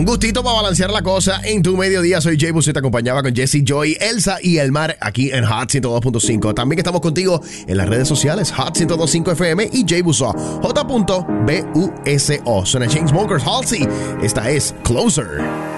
Un gustito para balancear la cosa en tu mediodía. Soy Jay Buso y te acompañaba con Jesse, Joy, Elsa y Elmar aquí en Hot 102.5. También estamos contigo en las redes sociales Hot 102.5 FM y Jay Buso, J.BUSO. Suena Chainsmokers, Halsey. Esta es Closer.